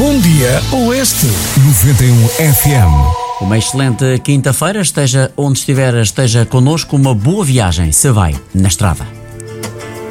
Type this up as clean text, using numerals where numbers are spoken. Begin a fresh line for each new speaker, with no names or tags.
Bom Dia Oeste 91 FM.
Uma excelente quinta-feira, esteja onde estiver, esteja connosco, uma boa viagem, se vai na estrada.